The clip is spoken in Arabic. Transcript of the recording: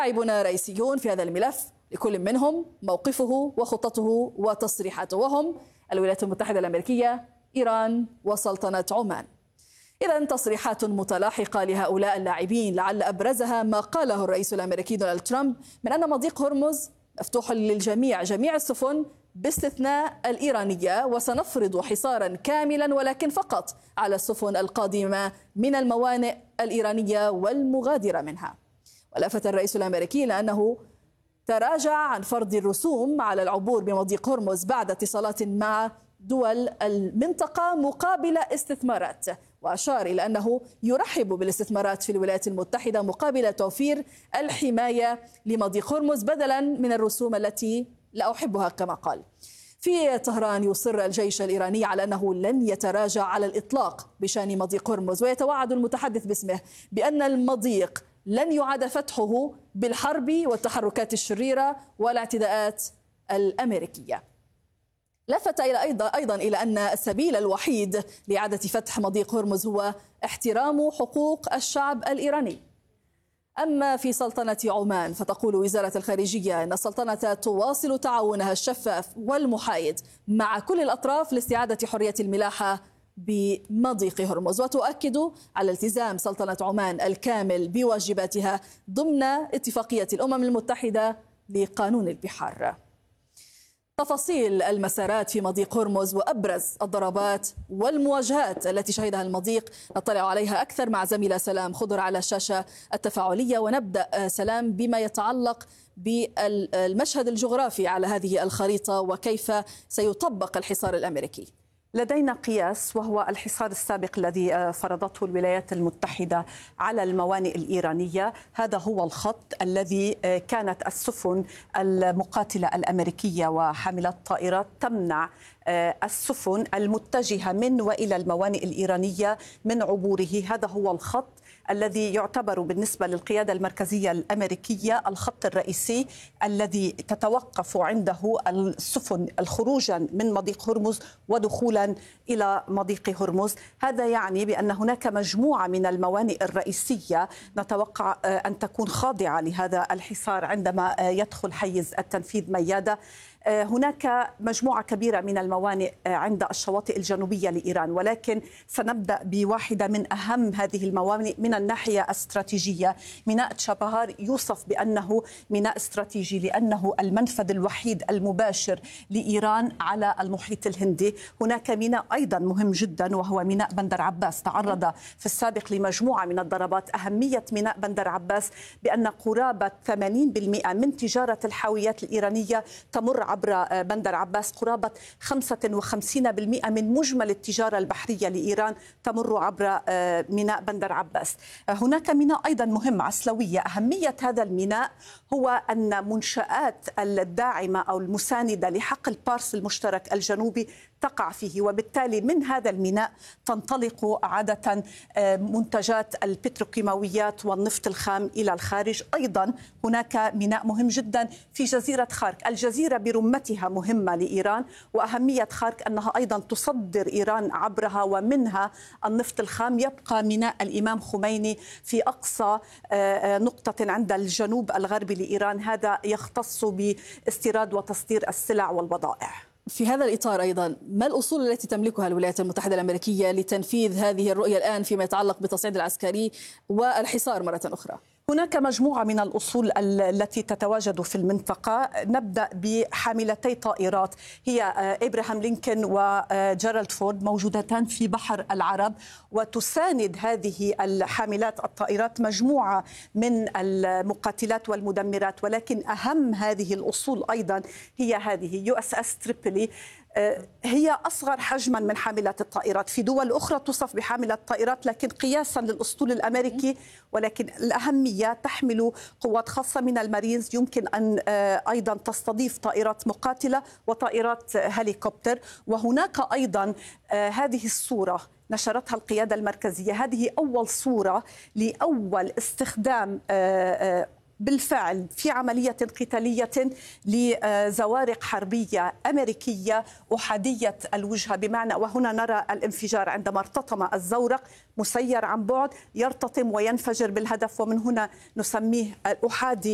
لاعبون رئيسيون في هذا الملف، لكل منهم موقفه وخطته وتصريحاته، وهم الولايات المتحدة الأمريكية، إيران، وسلطنة عمان. إذن تصريحات متلاحقة لهؤلاء اللاعبين، لعل أبرزها ما قاله الرئيس الأمريكي دونالد ترامب من أن مضيق هرمز مفتوح للجميع، جميع السفن باستثناء الإيرانية، وسنفرض حصارا كاملا ولكن فقط على السفن القادمة من الموانئ الإيرانية والمغادرة منها. ولفت الرئيس الأمريكي لأنه تراجع عن فرض الرسوم على العبور بمضيق هرمز بعد اتصالات مع دول المنطقة مقابل استثمارات، وأشار إلى أنه يرحب بالاستثمارات في الولايات المتحدة مقابل توفير الحماية لمضيق هرمز بدلا من الرسوم التي لا أحبها كما قال. في طهران يصر الجيش الإيراني على أنه لن يتراجع على الإطلاق بشأن مضيق هرمز، ويتوعد المتحدث باسمه بأن المضيق لن يعاد فتحه بالحرب والتحركات الشريرة والاعتداءات الأمريكية. لفت أيضا إلى أن السبيل الوحيد لإعادة فتح مضيق هرمز هو احترام حقوق الشعب الإيراني. أما في سلطنة عمان فتقول وزارة الخارجية أن السلطنة تواصل تعاونها الشفاف والمحايد مع كل الأطراف لاستعادة حرية الملاحة بمضيق هرمز، وتؤكد على التزام سلطنة عمان الكامل بواجباتها ضمن اتفاقية الأمم المتحدة لقانون البحار. تفاصيل المسارات في مضيق هرمز وأبرز الضربات والمواجهات التي شهدها المضيق نطلع عليها أكثر مع زميلة سلام خضر على الشاشة التفاعلية. ونبدأ سلام بما يتعلق بالمشهد الجغرافي على هذه الخريطة وكيف سيطبق الحصار الأمريكي. لدينا قياس، وهو الحصار السابق الذي فرضته الولايات المتحدة على الموانئ الإيرانية. هذا هو الخط الذي كانت السفن المقاتلة الأمريكية وحاملات الطائرات تمنع السفن المتجهة من وإلى الموانئ الإيرانية من عبوره. هذا هو الخط الذي يعتبر بالنسبة للقيادة المركزية الأمريكية الخط الرئيسي الذي تتوقف عنده السفن خروجا من مضيق هرمز ودخولا إلى مضيق هرمز. هذا يعني بأن هناك مجموعة من الموانئ الرئيسية نتوقع أن تكون خاضعة لهذا الحصار عندما يدخل حيز التنفيذ ميادة. هناك مجموعة كبيرة من الموانئ عند الشواطئ الجنوبية لإيران، ولكن سنبدأ بواحدة من أهم هذه الموانئ من الناحية الاستراتيجية. ميناء تشابهار يوصف بأنه ميناء استراتيجي لأنه المنفذ الوحيد المباشر لإيران على المحيط الهندي. هناك ميناء أيضا مهم جدا وهو ميناء بندر عباس، تعرض في السابق لمجموعة من الضربات. أهمية ميناء بندر عباس بأن قرابة 80% من تجارة الحاويات الإيرانية تمر عبر بندر عباس، قرابة 55% من مجمل التجارة البحرية لإيران تمر عبر ميناء بندر عباس. هناك ميناء أيضا مهم عسلوية. أهمية هذا الميناء هو أن منشآت الداعمة أو المساندة لحقل بارس المشترك الجنوبي تقع فيه، وبالتالي من هذا الميناء تنطلق عادة منتجات البتروكيماويات والنفط الخام إلى الخارج. أيضا هناك ميناء مهم جدا في جزيرة خارك. الجزيرة برمتها مهمة لإيران، وأهمية خارك أنها أيضا تصدر إيران عبرها ومنها النفط الخام. يبقى ميناء الإمام خميني في أقصى نقطة عند الجنوب الغربي لإيران، هذا يختص باستيراد وتصدير السلع والبضائع. في هذا الإطار أيضا ما الأصول التي تملكها الولايات المتحدة الأمريكية لتنفيذ هذه الرؤية الآن فيما يتعلق بالتصعيد العسكري والحصار مرة أخرى؟ هناك مجموعة من الأصول التي تتواجد في المنطقة. نبدأ بحاملتي طائرات، هي إبراهام لينكولن وجيرالد فورد، موجودتان في بحر العرب، وتساند هذه الحاملات الطائرات مجموعة من المقاتلات والمدمرات. ولكن أهم هذه الأصول أيضا هي هذه USS تريبولي، هي أصغر حجما من حاملات الطائرات. في دول أخرى تصف بحاملة طائرات لكن قياسا للأسطول الأمريكي، ولكن الأهمية تحمل قوات خاصة من المارينز، يمكن أن أيضا تستضيف طائرات مقاتلة وطائرات هليكوبتر. وهناك أيضا هذه الصورة نشرتها القيادة المركزية، هذه أول صورة لأول استخدام بالفعل في عملية قتالية لزوارق حربية أمريكية أحادية الوجهة، بمعنى وهنا نرى الانفجار عندما ارتطم الزورق مسير عن بعد، يرتطم وينفجر بالهدف، ومن هنا نسميه الأحادي